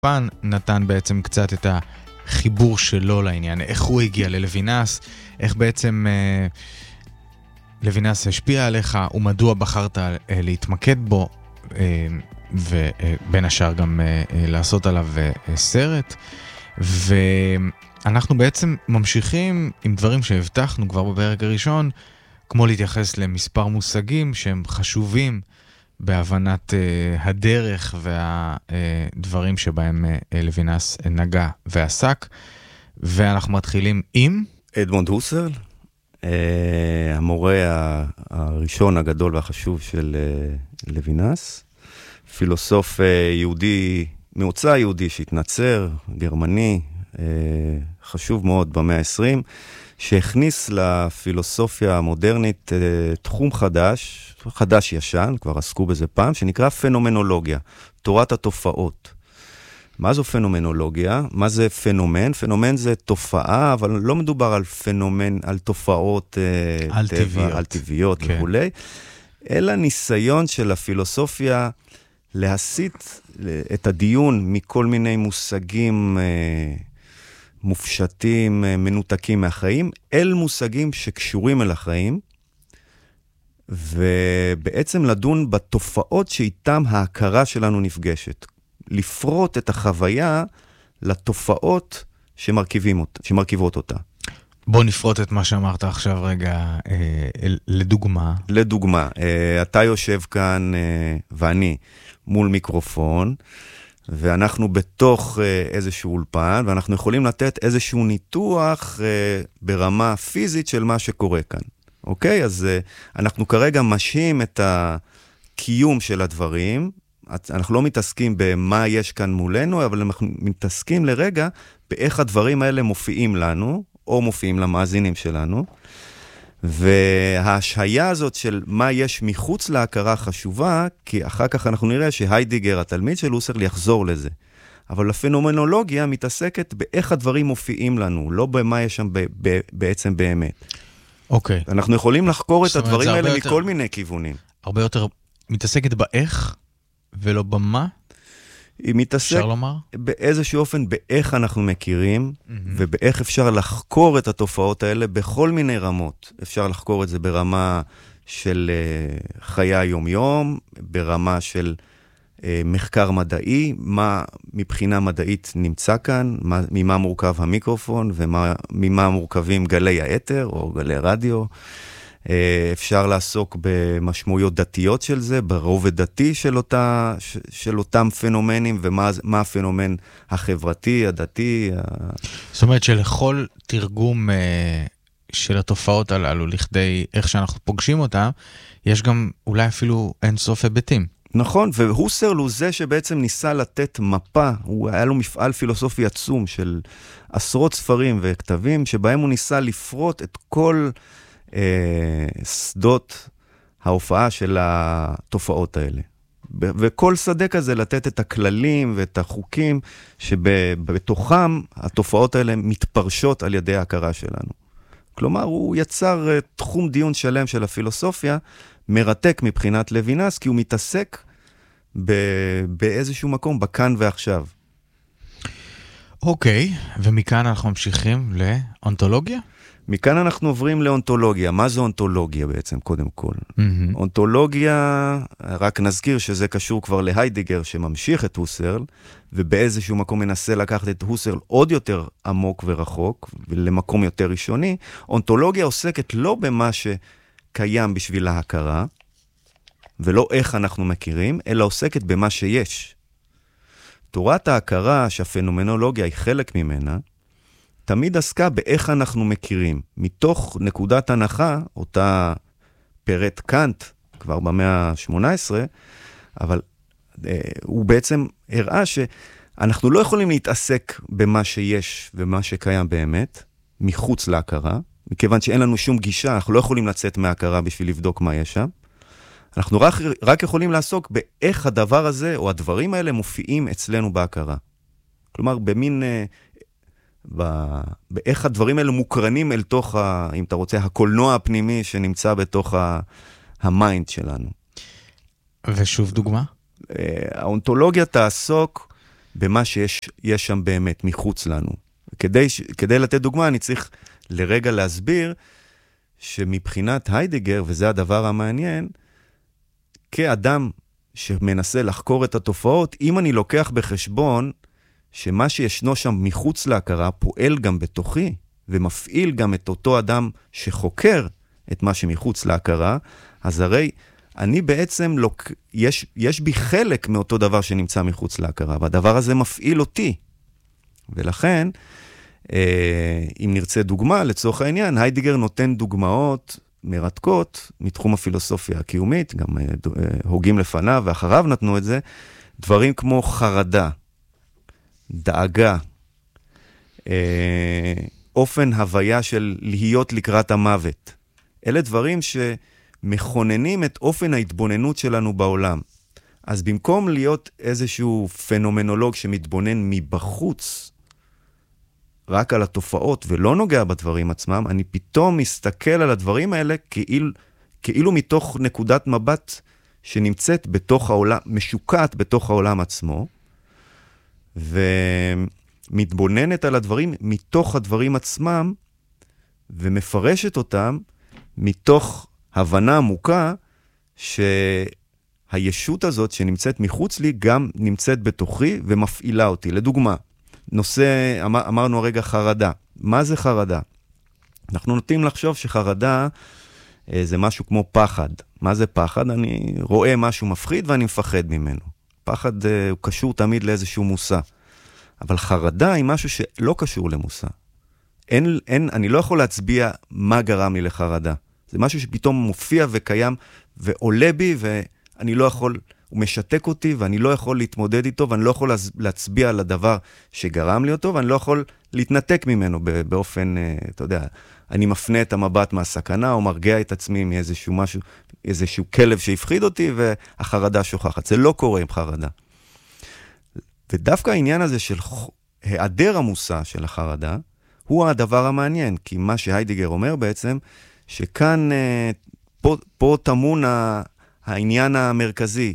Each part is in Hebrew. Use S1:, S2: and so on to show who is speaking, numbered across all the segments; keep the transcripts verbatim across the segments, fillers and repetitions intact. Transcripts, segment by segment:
S1: פן נתן בעצם קצת את החיבור שלו לעניין, איך הוא הגיע ללוינס, איך בעצם אה, לוינס השפיע עליך, ומדוע בחרת אה, להתמקד בו, אה, ובין השאר גם אה, אה, לעשות עליו אה, סרט, ואנחנו בעצם ממשיכים עם דברים שהבטחנו כבר בפרק הראשון, כמו להתייחס למספר מושגים שהם חשובים, בהבנת uh, הדרך והדברים uh, שבהם uh, לוינס נגע ועסק, ואנחנו מתחילים עם
S2: אדמונד הוסרל, uh, המורה הראשון הגדול והחשוב של uh, לוינס, פילוסוף uh, יהודי, ממוצא יהודי שהתנצר, גרמני, uh, חשוב מאוד במאה ה-עשרים, שהכניס לפילוסופיה המודרנית uh, תחום חדש, חדש ישן, כבר עסקו בזה פעם, שנקרא פנומנולוגיה, תורת התופעות. מה זו פנומנולוגיה? מה זה פנומן? פנומן זה תופעה, אבל לא מדובר על פנומן, על תופעות
S1: על
S2: טבע,
S1: טבעיות.
S2: על טבעיות
S1: כן.
S2: וכו', אלא ניסיון של הפילוסופיה להסיט את הדיון מכל מיני מושגים מופשטים, מנותקים מהחיים, אל מושגים שקשורים אל החיים, ובעצם לדון בתופעות שאיתם ההכרה שלנו נפגשת. לפרוט את החוויה לתופעות שמרכיבים אותה, שמרכיבות אותה.
S1: בוא נפרוט את מה שאמרת עכשיו רגע, אה, לדוגמה.
S2: לדוגמה, אה, אתה יושב כאן אה, ואני מול מיקרופון, ואנחנו בתוך אה, איזשהו אולפן, ואנחנו יכולים לתת איזשהו ניתוח אה, ברמה פיזית של מה שקורה כאן. אוקיי? אז uh, אנחנו כרגע משאים את הקיום של הדברים, אנחנו לא מתעסקים במה יש כאן מולנו, אבל אנחנו מתעסקים לרגע באיך הדברים האלה מופיעים לנו, או מופיעים למאזינים שלנו, וההשהיה הזאת של מה יש מחוץ להכרה חשובה, כי אחר כך אנחנו נראה שהיידיגר, התלמיד של הוסרל, יחזור לזה. אבל הפנומנולוגיה מתעסקת באיך הדברים מופיעים לנו, לא במה יש שם ב- ב- בעצם באמת.
S1: אוקיי.
S2: אנחנו יכולים לחקור את
S1: אומרת,
S2: הדברים
S1: זה
S2: האלה
S1: הרבה יותר-
S2: מכל מיני כיוונים.
S1: הרבה יותר מתעסקת באיך ולא במה,
S2: היא מתעסק
S1: אפשר לומר?
S2: באיזשהו אופן באיך אנחנו מכירים, ובאיך אפשר לחקור את התופעות האלה בכל מיני רמות. אפשר לחקור את זה ברמה של uh, חיי היום-יום, ברמה של uh, מחקר מדעי, מה מבחינה מדעית נמצא כאן, מה, ממה מורכב המיקרופון, וממה מורכבים גלי האתר או גלי רדיו. אפשר לעסוק במשמעויות דתיות של זה, ברובד דתי של, אותה, של אותם פנומנים, ומה מה הפנומן החברתי, הדתי.
S1: זאת אומרת שלכל תרגום uh, של התופעות הללו, לכדי איך שאנחנו פוגשים אותם, יש גם אולי אפילו אין סוף היבטים.
S2: נכון, והוסרל הוא זה שבעצם ניסה לתת מפה, הוא היה לו מפעל פילוסופי עצום של עשרות ספרים וכתבים, שבהם הוא ניסה לפרוט את כל שדות ההופעה של התופעות האלה. וכל שדה כזה לתת את הכללים ואת החוקים שבתוכם התופעות האלה מתפרשות על ידי ההכרה שלנו. כלומר, הוא יצר תחום דיון שלם של הפילוסופיה, מרתק מבחינת לוינס, כי הוא מתעסק באיזשהו מקום, בכאן ועכשיו.
S1: אוקיי, ומכאן אנחנו ממשיכים לאונתולוגיה?
S2: מכאן אנחנו עוברים לאונתולוגיה. מה זה אונתולוגיה בעצם, קודם כל? Mm-hmm. אונתולוגיה, רק נזכיר שזה קשור כבר להיידיגר, שממשיך את הוסרל, ובאיזשהו מקום מנסה לקחת את הוסרל עוד יותר עמוק ורחוק, ולמקום יותר ראשוני. אונתולוגיה עוסקת לא במה שקיים בשביל ההכרה, ולא איך אנחנו מכירים, אלא עוסקת במה שיש. תורת ההכרה, שהפנומנולוגיה היא חלק ממנה, תמיד עסקה באיך אנחנו מכירים. מתוך נקודת הנחה, אותה פרט קאנט, כבר במאה ה-שמונה עשרה, אבל אה, הוא בעצם הראה שאנחנו לא יכולים להתעסק במה שיש ומה שקיים באמת, מחוץ להכרה, מכיוון שאין לנו שום גישה, אנחנו לא יכולים לצאת מההכרה בשביל לבדוק מה יש שם. אנחנו רק, רק יכולים לעסוק באיך הדבר הזה, או הדברים האלה, מופיעים אצלנו בהכרה. כלומר, במין... אה, באיך הדברים האלה מוקרנים אל תוך, ה, אם אתה רוצה, הקולנוע הפנימי שנמצא בתוך ה, המיינד שלנו.
S1: ושוב דוגמה?
S2: האונתולוגיה תעסוק במה שיש יש שם באמת, מחוץ לנו. כדי, כדי לתת דוגמה, אני צריך לרגע להסביר שמבחינת היידגר, וזה הדבר המעניין, כאדם שמנסה לחקור את התופעות, אם אני לוקח בחשבון שמה שישנו שם מחוץ להכרה פועל גם בתוכי, ומפעיל גם את אותו אדם שחוקר את מה שמחוץ להכרה, אז הרי אני בעצם, לוק... יש, יש בי חלק מאותו דבר שנמצא מחוץ להכרה, והדבר הזה מפעיל אותי. ולכן, אה, אם נרצה דוגמה, לצורך העניין, היידגר נותן דוגמאות מרתקות מתחום הפילוסופיה הקיומית, גם אה, הוגים לפניו ואחריו נתנו את זה, דברים כמו חרדה, דאגה, אה, אופן הוויה של להיות לקראת המוות. אלה דברים שמכוננים את אופן ההתבוננות שלנו בעולם. אז במקום להיות איזשהו פנומנולוג שמתבונן מבחוץ, רק על התופעות ולא נוגע בדברים עצמם, אני פתאום מסתכל על הדברים האלה כאילו, כאילו מתוך נקודת מבט שנמצאת בתוך העולם, משוקעת בתוך העולם עצמו, ומתבוננת על הדברים מתוך הדברים עצמם, ומפרשת אותם מתוך הבנה עמוקה שהישות הזאת שנמצאת מחוץ לי גם נמצאת בתוכי ומפעילה אותי. לדוגמה, נושא, אמר, אמרנו הרגע חרדה. מה זה חרדה? אנחנו נוטים לחשוב שחרדה אה, זה משהו כמו פחד. מה זה פחד? אני רואה משהו מפחיד ואני מפחד ממנו. פחד אה, הוא קשור תמיד לאיזשהו מושא. אבל חרדה היא משהו שלא קשור למושא. אין, אין, אני לא יכול להצביע מה גרם לי לחרדה. זה משהו שפתאום מופיע וקיים ועולה בי ואני לא יכול... הוא משתק אותי, ואני לא יכול להתמודד איתו, ואני לא יכול להצביע על הדבר שגרם לי אותו, ואני לא יכול להתנתק ממנו באופן, אתה יודע, אני מפנה את המבט מהסכנה, או מרגיע את עצמי מאיזשהו משהו, איזשהו כלב שהפחיד אותי, והחרדה שוכחת. זה לא קורה עם חרדה. ודווקא העניין הזה של היעדר המושא של החרדה, הוא הדבר המעניין, כי מה שהיידגר אומר בעצם, שכאן, פה, פה תמון העניין המרכזי,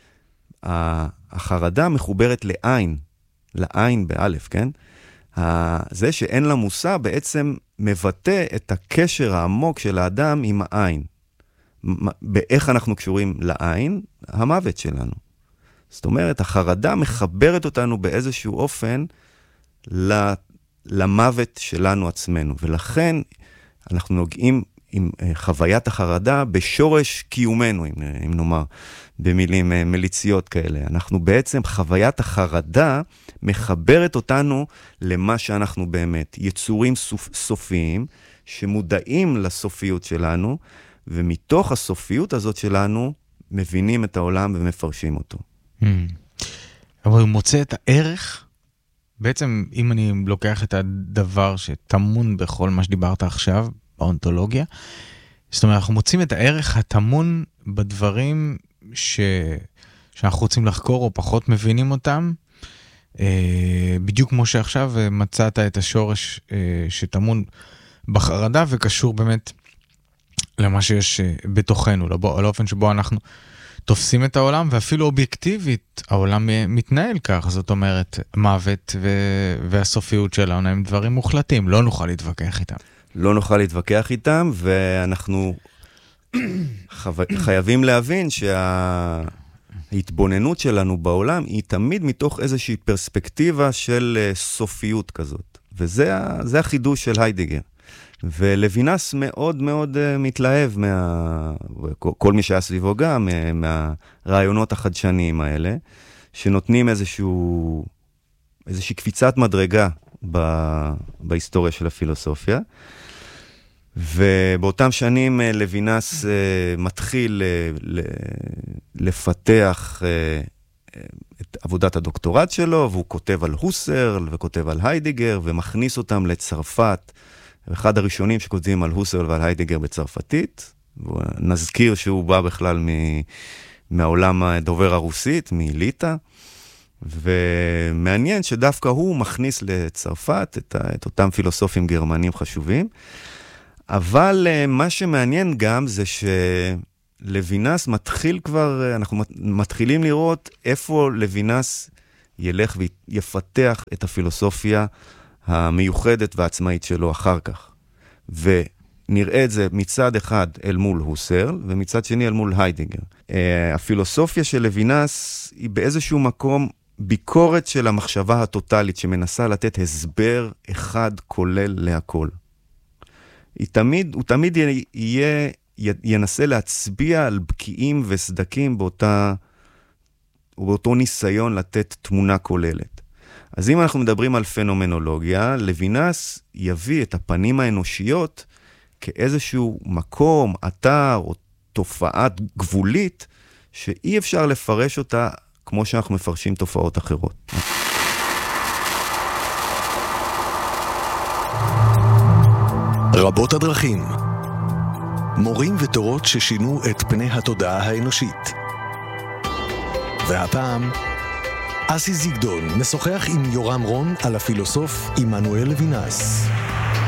S2: החרדה מחוברת לעין, לעין באלף, כן? זה שאין לה מושא בעצם מבטא את הקשר העמוק של האדם עם העין. באיך אנחנו קשורים לעין? המוות שלנו. זאת אומרת, החרדה מחברת אותנו באיזשהו אופן למוות שלנו עצמנו, ולכן אנחנו נוגעים עם חוויית החרדה בשורש קיומנו, אם, אם נאמר, במילים מליציות כאלה. אנחנו בעצם, חוויית החרדה מחברת אותנו למה שאנחנו באמת. יצורים סופ, סופיים שמודעים לסופיות שלנו, ומתוך הסופיות הזאת שלנו מבינים את העולם ומפרשים אותו.
S1: Mm. אבל הוא מוצא את הערך, בעצם אם אני לוקח את הדבר שתמון בכל מה שדיברת עכשיו, באונתולוגיה, זאת אומרת, אנחנו מוצאים את הערך התמון בדברים ש... שאנחנו רוצים לחקור או פחות מבינים אותם, אה, בדיוק כמו שעכשיו מצאת את השורש אה, שתמון בחרדה וקשור באמת למה שיש אה, בתוכנו, לבוא, לאופן שבו אנחנו תופסים את העולם, ואפילו אובייקטיבית העולם מתנהל כך, זאת אומרת, מוות ו- והסופיות שלנו הם דברים מוחלטים, לא נוכל להתווכח איתם.
S2: לא נוכל להתווכח איתם, ואנחנו חו- חייבים להבין שההתבוננות שלנו בעולם היא תמיד מתוך איזושהי פרספקטיבה של סופיות כזאת. וזה זה החידוש של היידגר. ולוינס מאוד מאוד uh, מתלהב, מה, כל מי שהיה סביבו גם, מהרעיונות החדשניים האלה, שנותנים איזשהו, איזושהי קפיצת מדרגה ב, בהיסטוריה של הפילוסופיה. ובאותם שנים uh, לוינס uh, מתחיל uh, לפתח uh, את עבודת הדוקטורט שלו, והוא כותב על הוסרל וכותב על היידגר, ומכניס אותם לצרפת, אחד הראשונים שכותבים על הוסרל ועל היידגר בצרפתית, נזכיר שהוא בא בכלל מ- מהעולם הדובר הרוסית, מליטא, ומעניין שדווקא הוא מכניס לצרפת את, ה- את אותם פילוסופים גרמנים חשובים, אבל מה שמעניין גם זה שלוינס מתחיל כבר, אנחנו מתחילים לראות איפה לוינס ילך ויפתח את הפילוסופיה המיוחדת והעצמאית שלו אחר כך. ונראה את זה מצד אחד אל מול הוסרל, ומצד שני אל מול היידיגר. הפילוסופיה של לוינס היא באיזשהו מקום ביקורת של המחשבה הטוטלית, שמנסה לתת הסבר אחד כולל להכל. היא תמיד, הוא תמיד יהיה, ינסה להצביע על בקיעים וסדקים באותה, באותו ניסיון לתת תמונה כוללת. אז אם אנחנו מדברים על פנומנולוגיה, לוינס יביא את הפנים האנושיות כאיזשהו מקום, אתר או תופעת גבולית, שאי אפשר לפרש אותה כמו שאנחנו מפרשים תופעות אחרות.
S3: רבות הדרכים, מורים ותורות ששינו את פני התודעה האנושית. והפעם, אסי זיגדון משוחח עם יורם רון על הפילוסוף עמנואל לוינס.